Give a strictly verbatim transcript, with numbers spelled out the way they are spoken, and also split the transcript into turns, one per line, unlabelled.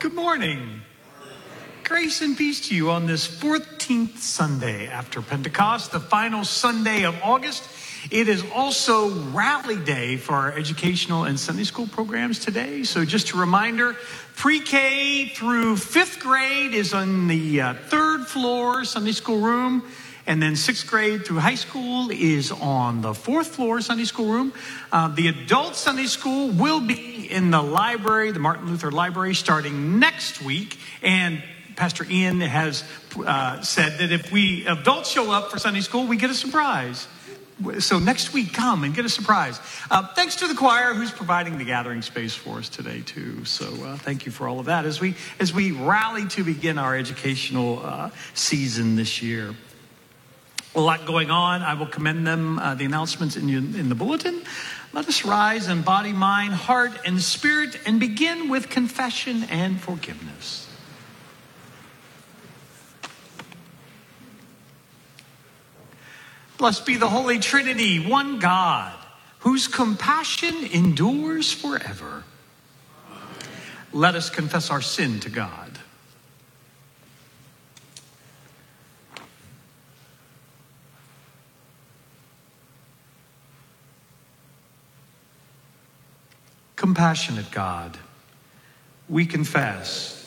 Good morning. Grace and peace to you on this fourteenth Sunday after Pentecost, the final Sunday of August. It is also rally day for our educational and Sunday school programs today. So just a reminder, pre-K through fifth grade is on the uh, third floor Sunday school room. And then sixth grade through high school is on the fourth floor Sunday school room. Uh, the adult Sunday school will be in the library, the Martin Luther Library, starting next week. And Pastor Ian has uh, said that if we adults show up for Sunday school, we get a surprise. So next week, come and get a surprise. Uh, thanks to the choir who's providing the gathering space for us today, too. So uh, thank you for all of that as we as we rally to begin our educational uh, season this year. A lot going on. I will commend them, uh, the announcements in, you, in the bulletin. Let us rise in body, mind, heart, and spirit and begin with confession and forgiveness. Blessed be the Holy Trinity, one God, whose compassion endures forever. Let us confess our sin to God. Compassionate God, we confess